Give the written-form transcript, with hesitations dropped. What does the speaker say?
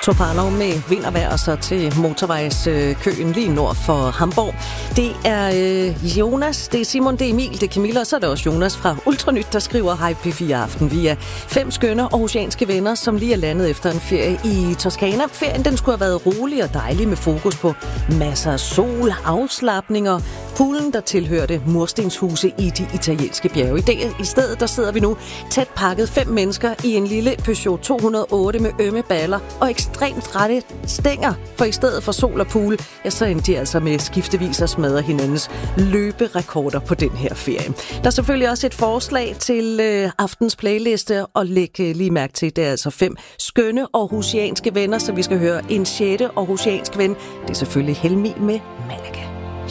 Topanov med vind og vejr, og så til motorvejskøen lige nord for Hamburg. Det er Jonas, det er Simon, det er Emil, det er Camilla, og så er det også Jonas fra Ultranyt, der skriver hej P4 Aften. Vi er 5 skønne aarhusianske venner, som lige er landet efter en ferie i Toskana. Ferien den skulle have været rolig og dejlig med fokus på masser af sol, afslapninger, poolen, der tilhørte murstenshuse i de italienske bjerge. I stedet der sidder vi nu tæt pakket 5 mennesker i en lille Peugeot 208 med ømme baller og ekstremt rette stænger, for i stedet for sol og pool, ja, så endte de altså med skiftevis at smadre hinandens løberekorder på den her ferie. Der er selvfølgelig også et forslag til aftens playliste, og læg lige mærke til, det er altså 5 skønne aarhusianske venner, så vi skal høre en 6. aarhusiansk ven. Det er selvfølgelig Helmi med Malaga.